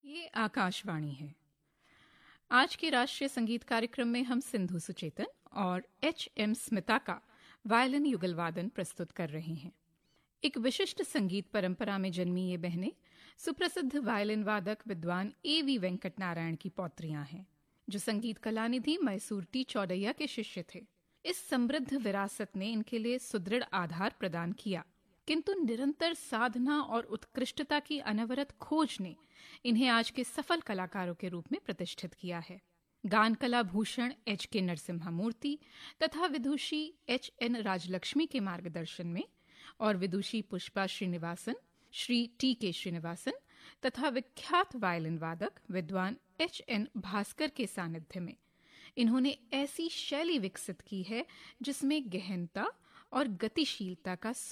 ये आकाशवाणी है। आज के राष्ट्रीय संगीत कार्यक्रम में हम सिंधु सुचेतन और एच.एम. स्मिता का वायलिन युगल वादन प्रस्तुत कर रहे हैं। एक विशिष्ट संगीत परंपरा में जन्मी ये बहनें सुप्रसिद्ध वायलिन वादक विद्वान ए.वी. वेंकट नारायण की पौत्रियां हैं, जो संगीत कलानिधि मैसूर टी. चौडैया के शिष्य थे। इस समृद्ध विरासत ने इनके लिए सुदृढ़ आधार प्रदान किया, किंतु निरंतर साधना और उत्कृष्टता की अनवरत खोज ने इन्हें आज के सफल कलाकारों के रूप में प्रतिष्ठित किया है। गान कला भूषण एच.के. नरसिम्हा मूर्ति तथा विदुषी एच.एन. राजलक्ष्मी के मार्गदर्शन में और विदुषी पुष्पा श्रीनिवासन, श्री टी.के. श्रीनिवासन तथा विख्यात वायलिन वादक विद्वान एच.एन. भास्कर के सानिध्य में इन्होंने ऐसी शैली विकसित की है जिसमें गहनता और गतिशीलता का